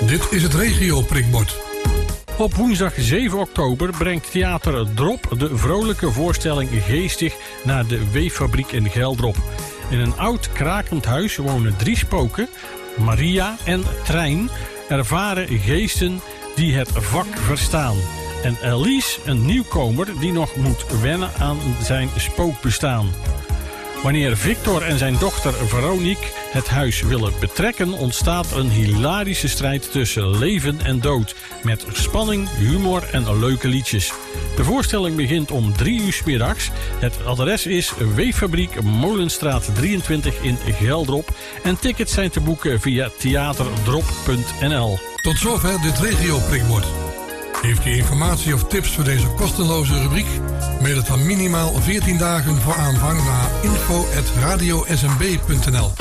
Dit is het regio-prikbord. Op woensdag 7 oktober brengt Theater Drop de vrolijke voorstelling Geestig naar de Weeffabriek in Geldrop. In een oud krakend huis wonen 3 spoken, Maria en Trein, ervaren geesten die het vak verstaan. En Elise, een nieuwkomer die nog moet wennen aan zijn spookbestaan. Wanneer Victor en zijn dochter Veronique het huis willen betrekken, ontstaat een hilarische strijd tussen leven en dood. Met spanning, humor en leuke liedjes. De voorstelling begint om 3 uur 's middags. Het adres is Weeffabriek Molenstraat 23 in Geldrop. En tickets zijn te boeken via theaterdrop.nl. Tot zover dit regio-prikbord. Heeft u informatie of tips voor deze kostenloze rubriek? Mail het dan minimaal 14 dagen voor aanvang naar info@radiosmb.nl.